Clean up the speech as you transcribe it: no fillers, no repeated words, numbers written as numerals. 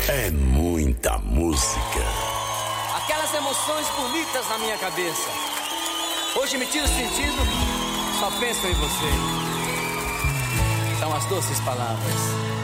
É muita música. Aquelas emoções bonitas na minha cabeça. Hoje me tiro o sentido, só penso em você. São as doces palavras.